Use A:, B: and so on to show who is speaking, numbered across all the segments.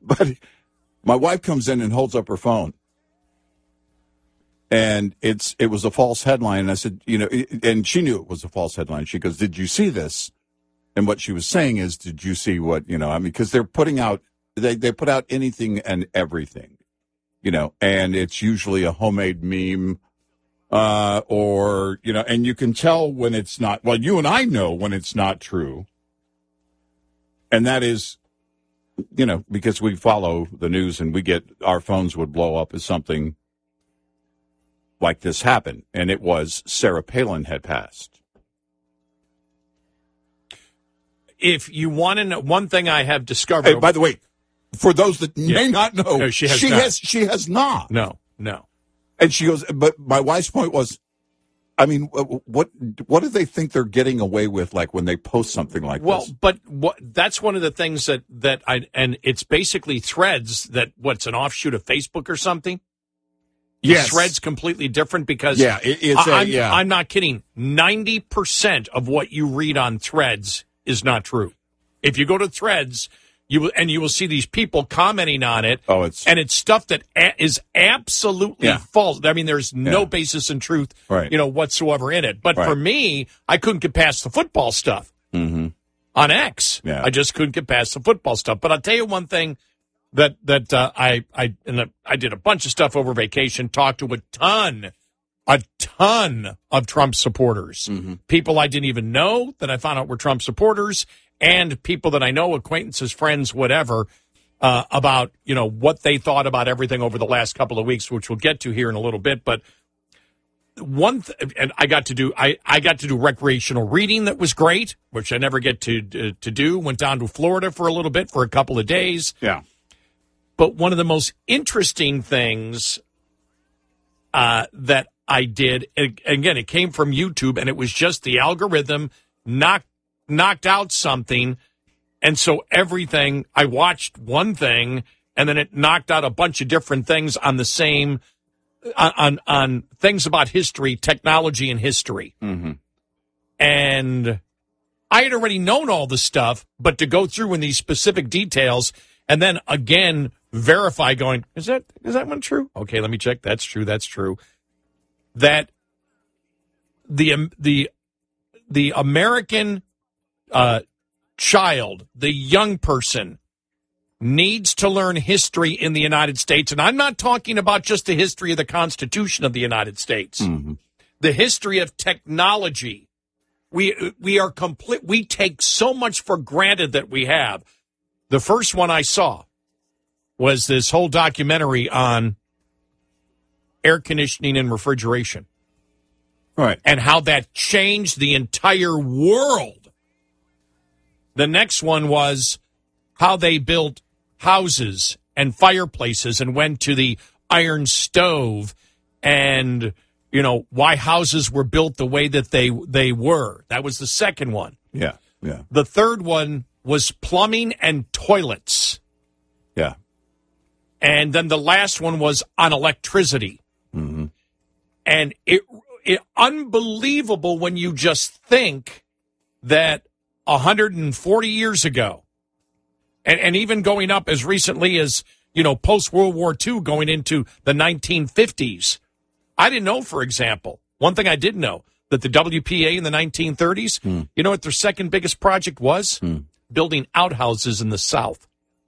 A: But my wife comes in and holds up her phone. And it was a false headline. And I said, and she knew it was a false headline. She goes, "Did you see this?" And what she was saying is, "Did you see what, because they're putting out, they put out anything and everything, and it's usually a homemade meme, and you can tell when it's not, well, you and I know when it's not true. And that is, because we follow the news and our phones would blow up as something like this happened, and it was Sarah Palin had passed.
B: If you want to know, one thing I have discovered.
A: Hey, by the way, for those that may not know,
B: no, she has
A: not.
B: No.
A: And she goes, but my wife's point was, I mean, what do they think they're getting away with, like when they post something like this?
B: Well, but that's one of the things that and it's basically Threads what's an offshoot of Facebook or something.
A: Yes.
B: Thread's completely different because I'm not kidding. 90% of what you read on Threads is not true. If you go to Threads, you will see these people commenting on it.
A: Oh,
B: it's stuff that is absolutely false. I mean, there's no basis in truth, whatsoever in it. But for me, I couldn't get past the football stuff on X. Yeah. I just couldn't get past the football stuff. But I'll tell you one thing. I did a bunch of stuff over vacation, talked to a ton of Trump supporters, people I didn't even know that I found out were Trump supporters, and people that I know, acquaintances, friends, whatever, about, what they thought about everything over the last couple of weeks, which we'll get to here in a little bit. But and I got to do recreational reading that was great, which I never get to do. Went down to Florida for a little bit for a couple of days.
A: Yeah.
B: But one of the most interesting things that I did, again, it came from YouTube, and it was just the algorithm knocked out something. And so everything, I watched one thing, and then it knocked out a bunch of different things on the same, on things about history, technology and history. Mm-hmm. And I had already known all this stuff, but to go through in these specific details and then again verify, going, is that one true? Okay, let me check. That's true. That the American child, the young person, needs to learn history in the United States. And I'm not talking about just the history of the Constitution of the United States. Mm-hmm. The history of technology. We are complete. We take so much for granted that we have. The first one I saw was this whole documentary on air conditioning and refrigeration.
A: Right.
B: And how that changed the entire world. The next one was how they built houses and fireplaces and went to the iron stove and, why houses were built the way that they were. That was the second one.
A: Yeah.
B: The third one was plumbing and toilets.
A: Yeah.
B: And then the last one was on electricity. Mm-hmm. And it unbelievable when you just think that 140 years ago, and even going up as recently as, post-World War II, going into the 1950s. I didn't know, for example, one thing I did know, that the WPA in the 1930s, you know what their second biggest project was? Building outhouses in the South.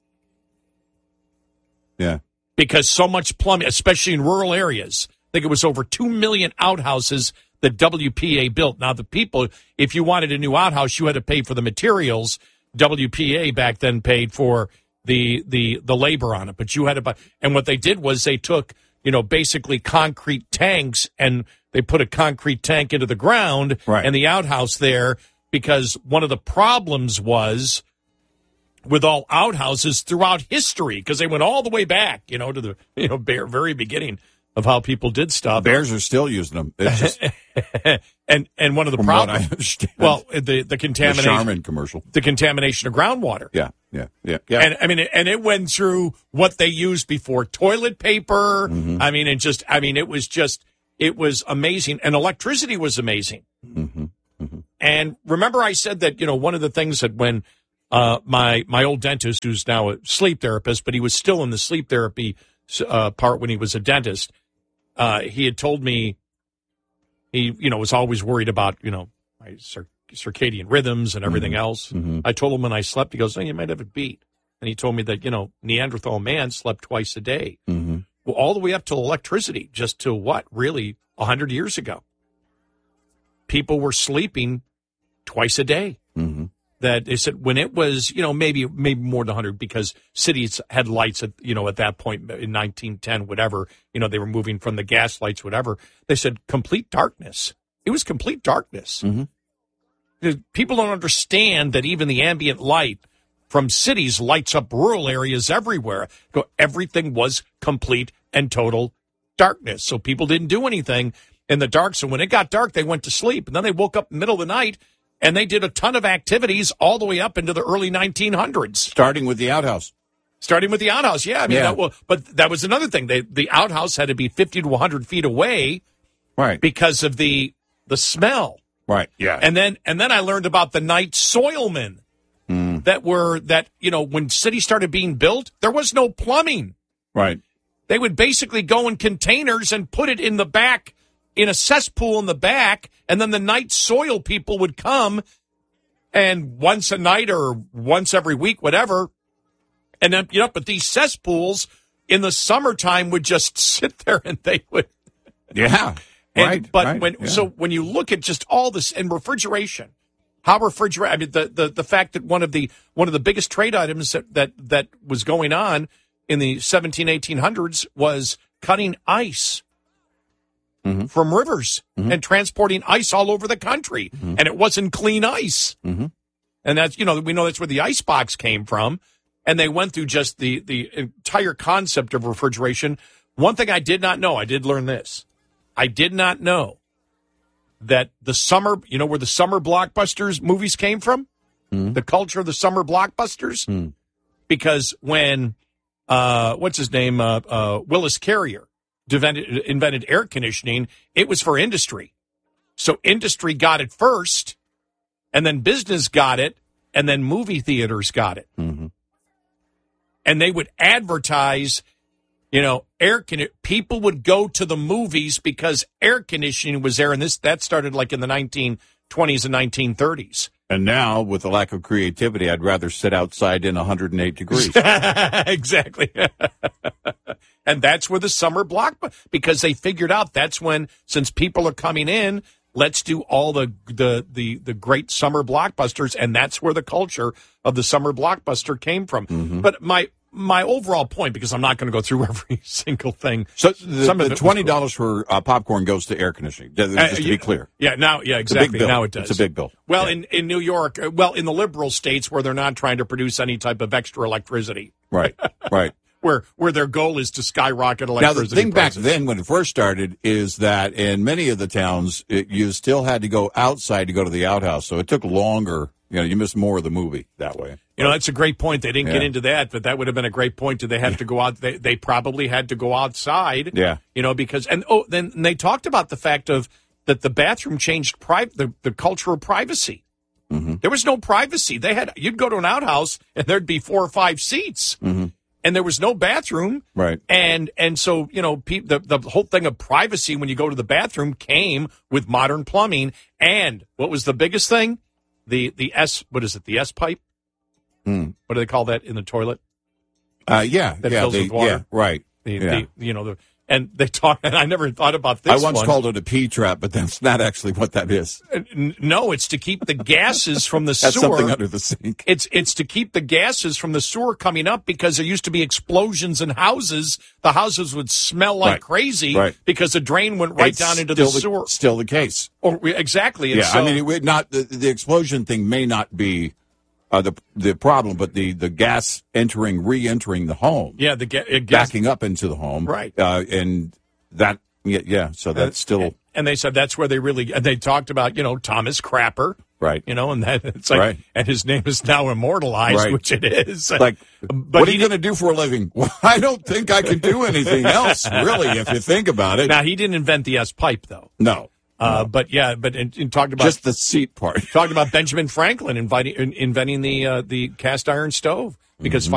A: Yeah.
B: Because so much plumbing, especially in rural areas, I think it was over 2 million outhouses that WPA built. Now, the people, if you wanted a new outhouse, you had to pay for the materials. WPA back then paid for the labor on it, but you had to buy. And what they did was they took, basically concrete tanks, and they put a concrete tank into the ground and the outhouse there, because one of the problems was with all outhouses throughout history, because they went all the way back, to the very beginning of how people did stuff.
A: Bears are still using them. It's just,
B: and one of the problems,
A: I understand,
B: the contamination,
A: the Charmin commercial,
B: the contamination of groundwater.
A: Yeah.
B: And I mean, and it went through what they used before, toilet paper. Mm-hmm. I mean, it was amazing, and electricity was amazing. Mm-hmm. Mm-hmm. And remember, I said that one of the things that when my old dentist, who's now a sleep therapist, but he was still in the sleep therapy part when he was a dentist. He had told me he, was always worried about, my circadian rhythms and everything else. Mm-hmm. I told him when I slept, he goes, you might have it beat. And he told me that, Neanderthal man slept twice a day. Mm-hmm. Well, all the way up to electricity, just to what, really, 100 years ago. People were sleeping twice a day. Mm-hmm. That they said when it was, maybe more than 100 because cities had lights at that point in 1910, whatever, they were moving from the gas lights, whatever. They said complete darkness. It was complete darkness. Mm-hmm. People don't understand that even the ambient light from cities lights up rural areas everywhere. Everything was complete and total darkness. So people didn't do anything in the dark. So when it got dark, they went to sleep. And then they woke up in the middle of the night, and they did a ton of activities all the way up into the early 1900s.
A: Starting with the outhouse.
B: Yeah. But that was another thing. The outhouse had to be 50 to 100 feet away,
A: right?
B: Because of the smell,
A: right? Yeah.
B: And then I learned about the night soilmen that when cities started being built, there was no plumbing,
A: right?
B: They would basically go in containers and put it in the back, in a cesspool in the back, and then the night soil people would come, and once a night or once every week, whatever, and empty it up. But these cesspools in the summertime would just sit there, and they would,
A: yeah, right.
B: But so when you look at just all this and refrigeration, the fact that one of the biggest trade items that was going on in the 1800s was cutting ice. Mm-hmm. From rivers and transporting ice all over the country. Mm-hmm. And it wasn't clean ice. Mm-hmm. And that's, we know that's where the ice box came from. And they went through just the entire concept of refrigeration. One thing I did not know, I did learn this. I did not know that the summer, where the summer blockbusters movies came from? Mm-hmm. The culture of the summer blockbusters? Mm-hmm. Because when, what's his name? Willis Carrier invented air conditioning, it was for industry. So industry got it first, and then business got it, and then movie theaters got it. Mm-hmm. And they would advertise, people would go to the movies because air conditioning was there, and that started like in the 1920s and 1930s.
A: And now, with the lack of creativity, I'd rather sit outside in 108 degrees.
B: Exactly. And that's where the summer block, because they figured out that's when, since people are coming in, let's do all the great summer blockbusters, and that's where the culture of the summer blockbuster came from. Mm-hmm. But my overall point, because I'm not going to go through every single thing.
A: So the $20 for popcorn goes to air conditioning, just to be clear.
B: Yeah, exactly. Now it does.
A: It's a big bill.
B: Well, in New York, in the liberal states where they're not trying to produce any type of extra electricity.
A: Right, right.
B: Where their goal is to skyrocket electricity.
A: Now, the thing
B: prices.
A: Back then, when it first started, is that in many of the towns, you still had to go outside to go to the outhouse, so it took longer. You missed more of the movie that way.
B: That's a great point. They didn't get into that, but that would have been a great point. Did they have to go out? They probably had to go outside.
A: Yeah.
B: Because then they talked about the fact that the bathroom changed the culture of privacy. Mm-hmm. There was no privacy. You'd go to an outhouse and there'd be 4 or 5 seats. Mm-hmm. And there was no bathroom.
A: Right.
B: And so, the whole thing of privacy when you go to the bathroom came with modern plumbing. And what was the biggest thing? The S pipe? Mm. What do they call that in the toilet?
A: That
B: fills with water.
A: Yeah, right.
B: And they talk, and I never thought about this.
A: I once called it a pee trap, but that's not actually what that is.
B: No, it's to keep the gases from the
A: that's
B: sewer.
A: Something under the sink.
B: It's to keep the gases from the sewer coming up, because there used to be explosions in houses. The houses would smell like crazy because the drain went down into the sewer.
A: Still the case.
B: Exactly.
A: And the explosion thing may not be the problem, but the gas re-entering the home.
B: Yeah, the gas
A: backing up into the home.
B: Right.
A: And that, so that's still.
B: And they said that's where they talked about, Thomas Crapper.
A: Right.
B: And that it's like, and his name is now immortalized, which it is.
A: Like, but what are you going to do for a living? Well, I don't think I can do anything else, really, if you think about it.
B: Now, he didn't invent the S-pipe, though.
A: No.
B: But talked about
A: just the seat part.
B: Talked about Benjamin Franklin inventing the cast iron stove because